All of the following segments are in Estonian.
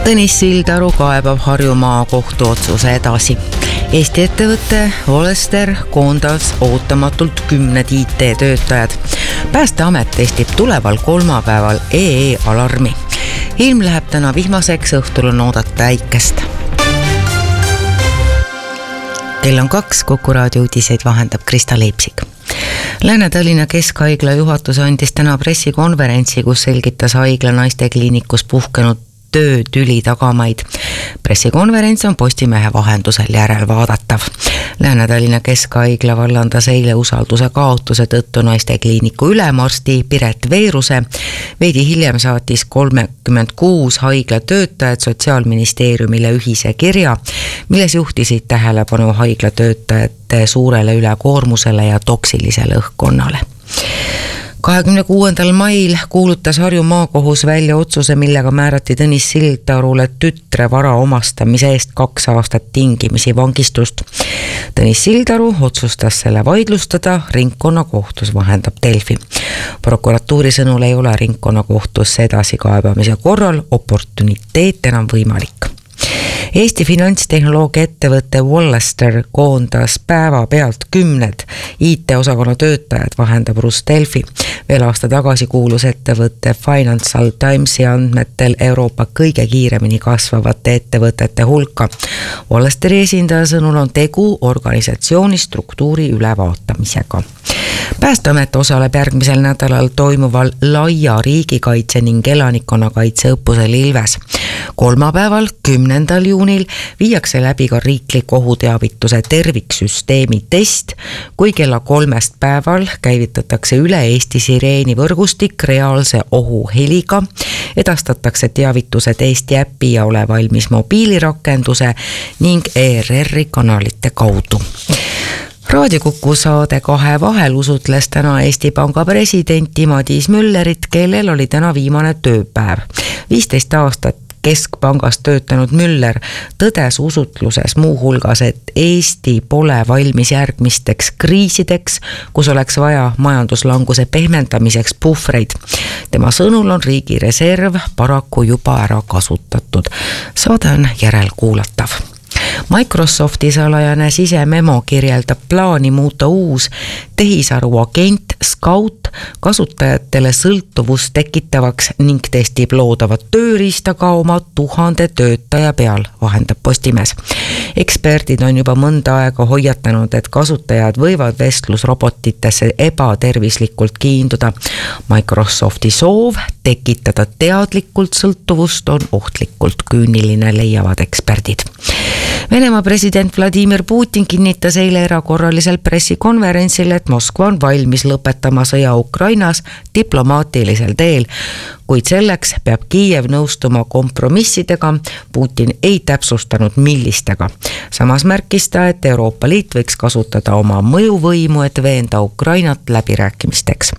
Tõnis Sildaru kaebab Harju Maakohtu otsuse edasi. Eesti ettevõtte Vollester koondas ootamatult 10 IT-töötajad. Päästeamet testib tuleval kolmapäeval EE-alarmi. Ilm läheb täna vihmaseks, õhtul on oodata päikest. Kell on 2, Kuku raadio uudiseid vahendab Krista Leipsik. Lääne-Tallinna Keskhaigla juhatus andis täna pressikonverentsi, kus selgitas haigla naistekliinikus puhkenud töötüli tagamaid. Pressikonverents on Postimehe vahendusel järelvaadatav. Lääne-Tallinna Keskhaigla vallandas eile usalduse kaotuse tõttu naistekliiniku ülemarsti Piret Veeruse. Veidi hiljem saatis 36 haigla töötajad Sotsiaalministeeriumile ühise kirja, milles juhtisid tähelepanu haigla töötajate suurele ülekoormusele ja toksilisele õhkkonnale. 26. mail kuulutas Harju Maakohus välja otsuse, millega määrati Tõnis Sildarule tütre vara omastamise eest 2 aastat tingimisi vangistust. Tõnis Sildaru otsustas selle vaidlustada, ringkonnakohtus vahendab Delfi. Prokuratuuri sõnul ei ole ringkonnakohtusse edasikaebamise korral oportuniteet enam võimalik. Eesti finantstehnoloogia ettevõtte Vollester koondas päevapealt 10 IT-osakonna töötajad, vahendab Rus Delfi. Veel aasta tagasi kuulus ettevõtte Financial Timesi andmetel Euroopa kõige kiiremini kasvavate ettevõtete hulka. Vollesteri esindaja sõnul on tegu organisatsiooni struktuuri ülevaatamisega. Päästeamet osaleb järgmisel nädalal toimuval laia riigikaitse ning elanikkonnakaitse õppusel Ilves. Kolmapäeval, 10. juunil viiakse läbi ka riiklik ohuteavituse terviksüsteemi test, kui kella 3 päeval käivitatakse üle Eesti sireenivõrgustik reaalse ohuheliga, edastatakse teavituse testi äppi ja ole valmis mobiilirakenduse ning ERR-i kanalite kaudu. Raadiokuku saade 2 vahel usutles täna Eesti Panga presidenti Madis Müllerit, kellel oli täna viimane tööpäev. 15 aastat Keskpangas töötanud Müller tõdes usutluses muuhulgas, et Eesti pole valmis järgmisteks kriisideks, kus oleks vaja majanduslanguse pehmendamiseks puhvreid. Tema sõnul on riigi reserv paraku juba ära kasutatud. Saade on järelkuulatav. Microsofti salajane sisememo kirjeldab plaani muuta uus tehisaru agent Scout kasutajatele sõltuvust tekitavaks ning testib loodavat tööriistaga oma 1000 töötaja peal, vahendab Postimees. Eksperdid on juba mõnda aega hoiatanud, et kasutajad võivad vestlusrobotitesse ebatervislikult kiinduda. Microsofti soov tekitada teadlikult sõltuvust on ohtlikult küüniline, leiavad eksperdid. Venemaa president Vladimir Putin kinnitas eile erakorralisel pressikonverentsil, et Moskva on valmis lõpetama sõja Ukrainas diplomaatilisel teel, kuid selleks peab Kiiev nõustuma kompromissidega. Putin ei täpsustanud millistega. Samas märkis ta, et Euroopa Liit võiks kasutada oma mõjuvõimu, et veenda Ukrainat läbirääkimisteks.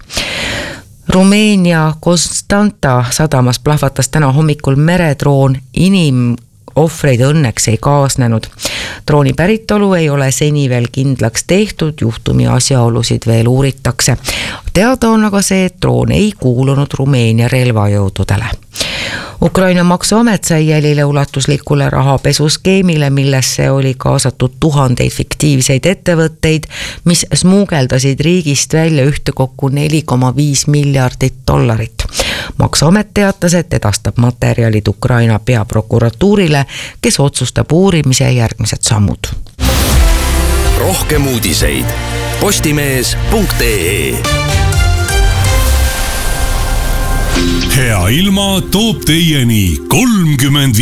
Rumeenia Constanta sadamas plahvatas täna hommikul meredroon, ohvreid õnneks ei kaasnenud. Drooni päritolu ei ole seni veel kindlaks tehtud, juhtumi asjaolusid veel uuritakse. Teada on aga see, et droon ei kuulunud Rumeenia relvajõududele. Ukraina maksuamet sai jälile ulatuslikule rahapesuskeemile, millesse oli kaasatud 1000 fiktiivseid ettevõtteid, mis smuugeldasid riigist välja ühtekokku $4,5 miljardit. Maksuamet teatas, et edastab materjalid Ukraina peaprokuratuurile, kes otsustab uurimise järgmised sammud. Rohkem uudiseid postimees.ee. Hea ilma toob teieni 30